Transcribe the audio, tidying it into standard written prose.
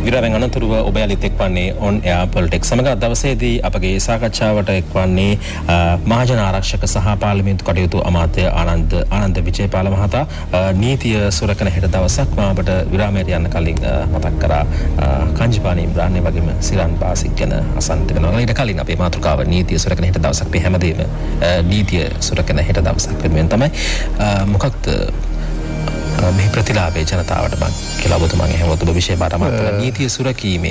විරාමෙන් අනතුරුව ඔබ යලිත් එක්වන්නේ on air politics සමග දවසේදී අපගේ සාකච්ඡාවට එක්වන්නේ මහජන ආරක්ෂක සහ පාර්ලිමේන්තු කටයුතු අමාත්‍ය ආනන්ද විජේපාල මහතා නීතිය සුරකන හෙට දවසක් මම අපට විරාමයට යන්න කලින් මතක් කරා කංජිපානි ඉම්රාන් වගේම සිරන් බාසික් ගැන අසන්නට වෙනවා. ඊට කලින් අපේ මාතෘකාව නීතිය සුරකන හෙට දවසක් මේ හැමදේම නීතිය සුරකන හෙට දවසක් වෙනුවෙන් තමයි මොකක්ද මේ ප්‍රතිලාභයේ ජනතාවට මම කියලා ඔබතුමාගේ හැමෝටම විශේෂ පාඩමක් නීතිය සුරකීමේ